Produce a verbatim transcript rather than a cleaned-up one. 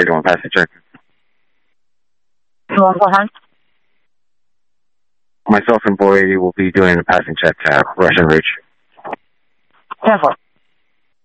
Schedule one passing check. One four hundred. Myself and Boy will be doing a passing check at Russian Ridge. ten four.